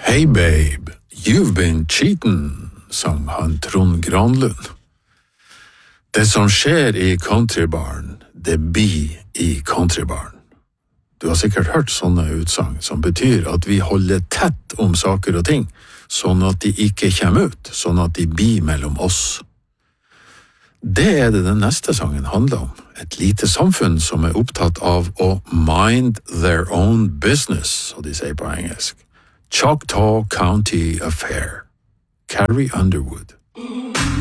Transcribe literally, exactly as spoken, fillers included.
Hey babe, you've been cheating, sang han Trond Granlund. Det som skjer i countrybaren, det blir i countrybaren. Du har sikkert hørt sånne utsagn som betyr at vi holder tett om saker og ting, sånn at de ikke kommer ut, sånn at de blir mellom oss. Det er det den neste sangen handler om, et lite samfunn som er opptatt av å mind their own business, som de sier på engelsk. Choctaw County Affair. Carrie Underwood.